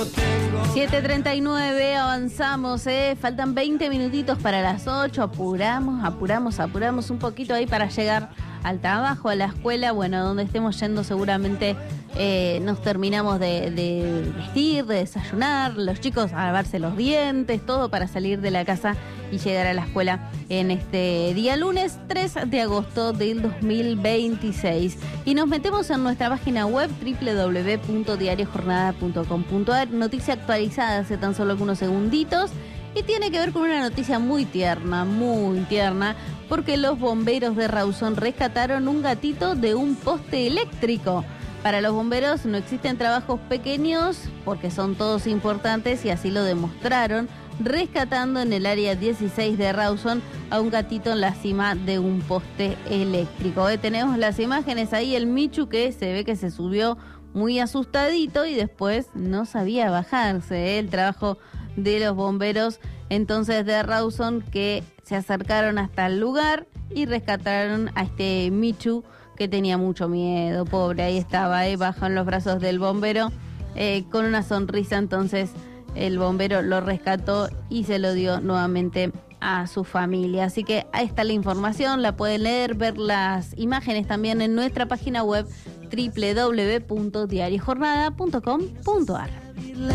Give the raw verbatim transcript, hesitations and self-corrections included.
siete treinta y nueve, avanzamos, ¿eh? Faltan veinte minutitos para las ocho, apuramos, apuramos, apuramos un poquito ahí para llegar al trabajo, a la escuela, bueno, donde estemos yendo seguramente eh, nos terminamos de, de vestir, de desayunar, los chicos a lavarse los dientes, todo para salir de la casa y llegar a la escuela en este día lunes tres de agosto del dos mil veintiséis. Y nos metemos en nuestra página web doble u doble u doble u punto diario jornada punto com punto a r, noticia actualizada hace tan solo algunos segunditos. Y tiene que ver con una noticia muy tierna, muy tierna, porque los bomberos de Rawson rescataron un gatito de un poste eléctrico. Para los bomberos no existen trabajos pequeños porque son todos importantes y así lo demostraron, rescatando en el área dieciséis de Rawson a un gatito en la cima de un poste eléctrico. ¿Eh? Tenemos las imágenes ahí, el Michu que se ve que se subió muy asustadito y después no sabía bajarse. ¿Eh? El trabajo de los bomberos entonces de Rawson que se acercaron hasta el lugar y rescataron a este Michu que tenía mucho miedo, pobre, ahí estaba, eh, bajo en los brazos del bombero, eh, con una sonrisa. Entonces el bombero lo rescató y se lo dio nuevamente a su familia. Así que ahí está la información, la pueden leer, ver las imágenes también en nuestra página web doble u doble u doble u punto diario jornada punto com punto a r.